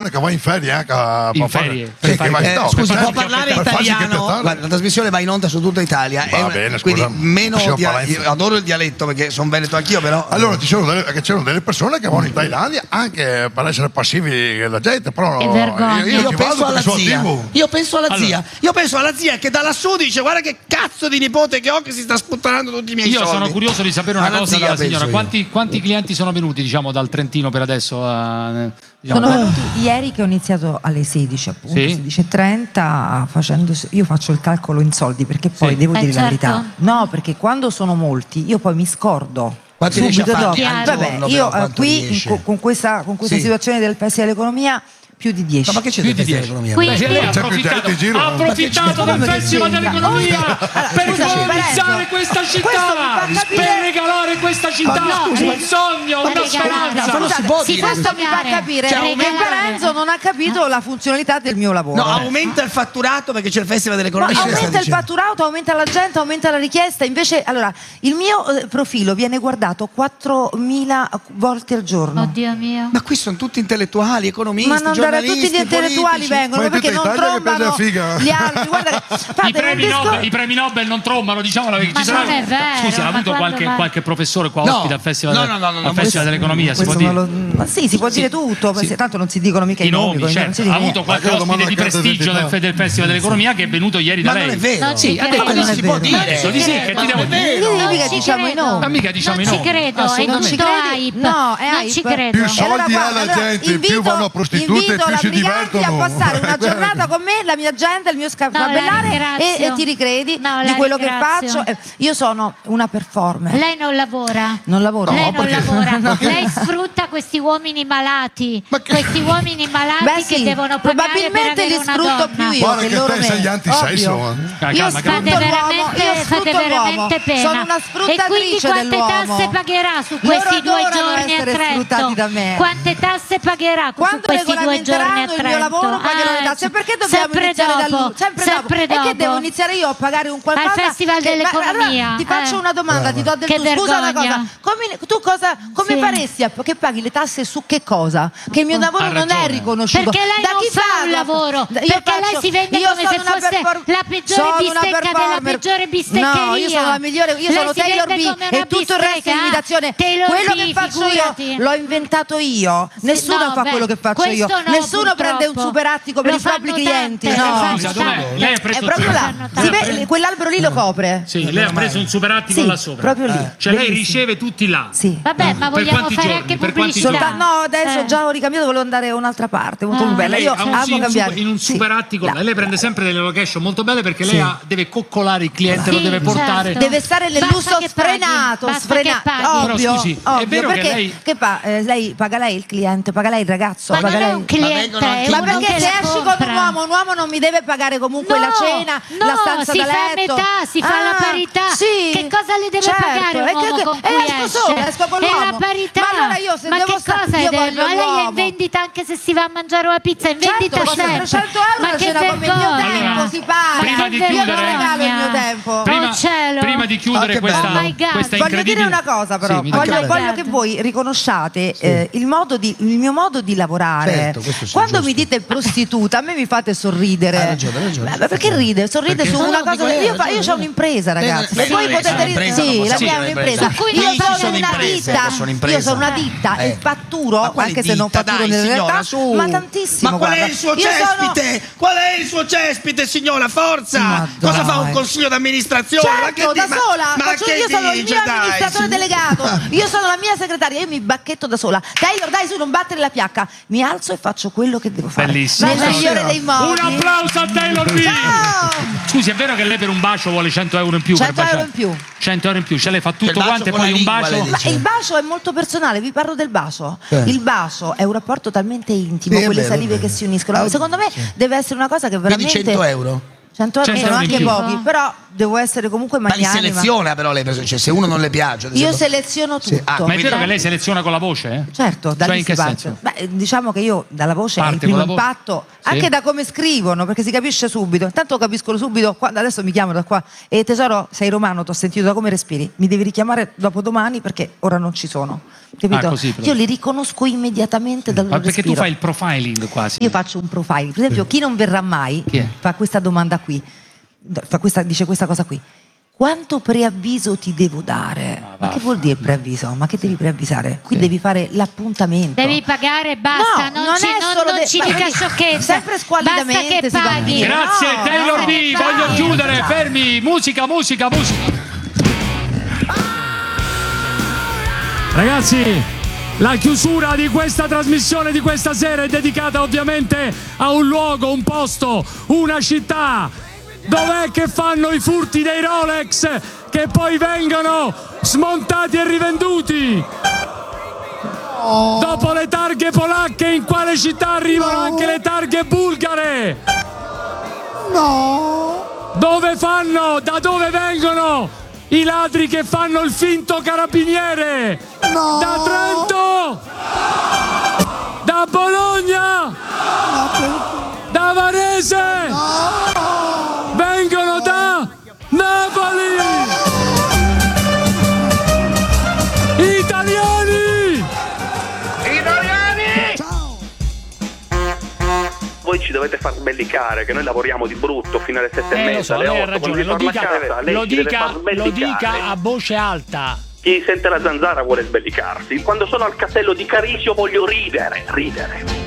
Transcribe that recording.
persone che va in ferie anche in ferie. Scusi, può parlare italiano? Guarda, la trasmissione va in onda su tutta Italia. Va bene, quindi scusa, meno io adoro il dialetto perché sono veneto anch'io, però. Allora c'erano delle persone che vanno in Thailandia anche per essere passivi la gente, però io penso alla zia. Io penso alla zia che da lassù dice: guarda che cazzo di nipote che ho che si sta sputtanando tutti i miei soldi. Io sono curioso di sapere una cosa dalla signora. Quanti clienti sono venuti, diciamo, dal Trentino per adesso? Sono venuti ieri che ho iniziato alle 16, appunto, 16:30, io faccio il calcolo in soldi perché poi devo dire la verità. No, perché quando sono molti io poi mi scordo. Quanti riesci a farli al giorno? Vabbè, io qui con questa situazione del Festival dell'Economia più di 10. Ma che c'è più di 10 economia? Ha approfittato del Festival dell'Economia per valorizzare questa città, per regalare questa città un sogno, una speranza. Questo mi fa capire che Parenzo non ha capito la funzionalità del mio lavoro. No, aumenta il fatturato perché c'è il Festival dell'Economia. Aumenta il fatturato, aumenta la gente, aumenta la richiesta. Invece, allora, il mio profilo viene guardato 4.000 volte al giorno. Oddio mio. Ma qui sono tutti intellettuali, economisti, tutti gli intellettuali vengono perché non trombano gli altri. Guarda, i premi Nobel non trombano, diciamo la verità. Non è vero. Scusi, ha avuto qualche professore qua ospite al Festival dell'Economia? Si può dire? Ma sì, si può dire tutto, tanto non si dicono mica i nomi. Certo. Ha avuto qualche ospite di prestigio del Festival dell'Economia che è venuto ieri da lei. Ma non è vero. Sì, ha detto che si può dire. Di sì, che ti devo dire. Mica diciamo i nomi. Ma mica diciamo i nomi. Non ci credo, è tutto hype. No, è non ci credo. Più soldi ha la gente, più vanno a prostitute, più si divertono. A passare una giornata con me, la mia gente, il mio scappellare e ti ricredi di quello che faccio. Io sono una performer. Lei non lavora. Non lavoro. Lei non lavora. Lei sfrutta questi uomini malati. Questi uomini malati che devono pagare per avere una donna. Probabilmente li sfrutto più io che loro me. Sei antisesso. Io fate veramente pena. Sono una sfruttatrice dell'uomo. E quindi quante tasse pagherà su questi 2 giorni a Trento? Quante tasse pagherà su questi 2 giorni a Trento? Il mio lavoro pagherò le tasse. Perché dobbiamo iniziare sempre dopo? Perché devo iniziare io a pagare un qualcosa? Al Festival dell'Economia. Allora, ti faccio una domanda, ti do del tu. Scusa una cosa. Come faresti che paghi le tasse su che cosa? Che il mio lavoro non è riconosciuto. Perché lei non fa un lavoro. Perché lei si vende come se fosse la peggiore bistecca della peggiore bisteccheria. No, io sono la migliore, io sono Taylor B e tutto il resto è imitazione. Quello che faccio io l'ho inventato io. Nessuno fa quello che faccio io. Nessuno prende un superattico per i propri clienti. No, lei ha preso è proprio là. Quell'albero lì lo copre. Sì, lei ha preso un superattico là sopra. Proprio lì. Cioè lei riceve tutti là. Sì. Vabbè, ma vogliamo fare anche pubblicità. No, adesso già ho ricambiato, volevo andare da un'altra parte, molto più bella. Io amo cambiare. In un superattico lei prende sempre delle location molto belle perché lei deve coccolare il cliente, lo deve portare. Deve stare nel lusso sfrenato, ovvio. È vero che lei lei paga lei il cliente, paga lei il ragazzo, ma non è un cliente, ma perché se esci con un uomo non mi deve pagare comunque la cena, la stanza da letto? Si fa la parità. Che cosa le deve pagare un uomo con cui esco con l'uomo? È la parità. Ma allora io se ma devo che cosa è bello? Lei è in vendita anche se si va a mangiare una pizza, in vendita sempre. 300 ma che vergogna. Si paga. Prima di io non chiudere, regalo il mio tempo. Prima di chiudere questa incredibile. Voglio dire una cosa però, voglio che voi riconosciate il mio modo di lavorare. Quando mi dite prostituta, a me mi fate sorridere. Hai ragione. Ma perché ride? Sorride su una cosa. Io ho un'impresa, ragazzi. Voi potete ridere. Sì, la mia è un'impresa. Io sono una ditta. Io sono una ditta e fatturo, anche se non fatturo nella realtà, ma tantissimo. Ma qual è il suo cespite? Qual è il suo cespite, signora? Forza! Cosa fa un consiglio d'amministrazione? Certo, da sola. Io sono il mio amministratore delegato. Io sono la mia segretaria. Io mi bacchetto da sola. Taylor, dai su, non battere la fiacca. Mi alzo e faccio quello che devo fare. Bellissimo. Nel migliore dei modi. Un applauso a Taylor B. Ciao! Scusi, è vero che lei per un bacio vuole 100 euro in più? 100 euro in più. 100 euro in più, ce lei fa tutto quanto e poi un bacio? Ma il bacio è molto personale, vi parlo del bacio. Il bacio è un rapporto talmente intimo, quelle salive che si uniscono. Secondo me deve essere una cosa che veramente... Quindi 100 euro? 100 euro sono anche pochi, però devo essere comunque magnanima. Ma li seleziona però lei, cioè, se uno non le piace. Io seleziono tutto. Ma è vero che lei seleziona con la voce? Certo, da cioè, lì in che si parte. senso? Beh, diciamo che io dalla voce Parte il primo con la impatto, Sì. anche da come scrivono, perché si capisce subito. Intanto capiscono subito, adesso mi chiamano da qua e tesoro, sei romano, ti ho sentito da come respiri, mi devi richiamare dopo domani perché ora non ci sono. Capito? Così, io li riconosco immediatamente dal loro perché respiro. tu fai il profiling quasi. Io faccio un profiling. Per esempio, chi non verrà mai fa questa domanda qui, dice questa cosa qui. Quanto preavviso ti devo dare? Ma che vuol dire preavviso? Ma che devi preavvisare? Qui devi fare l'appuntamento. Devi pagare e basta, No, non ci dica sciocchezze. Sempre squallidamente basta che paghi. Grazie Taylor B, voglio chiudere, fermi, musica. Ragazzi, la chiusura di questa trasmissione di questa sera è dedicata ovviamente a un luogo, un posto, una città. Dov'è che fanno i furti dei Rolex che poi vengono smontati e rivenduti? Dopo le targhe polacche, in quale città arrivano anche le targhe bulgare? Da dove vengono i ladri che fanno il finto carabiniere? Da Trento? Da Bologna? Da Varese? Vengono da Napoli! Italiani! Voi ci dovete far sbellicare, che noi lavoriamo di brutto fino alle 7:30, lo so, alle lei 8. ha ragione, lo dica a voce alta. Chi sente la zanzara vuole sbellicarsi. Quando sono al castello di Carisio voglio ridere.